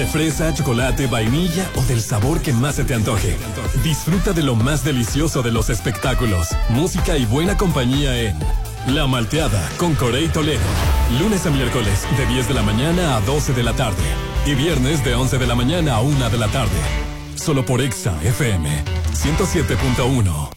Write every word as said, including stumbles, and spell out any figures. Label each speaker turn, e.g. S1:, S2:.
S1: De fresa, chocolate, vainilla o del sabor que más se te antoje. Disfruta de lo más delicioso de los espectáculos, música y buena compañía en La Malteada con Corey Toledo. Lunes a miércoles de diez de la mañana a doce de la tarde. Y viernes de once de la mañana a una de la tarde. Solo por Exa F M ciento siete punto uno.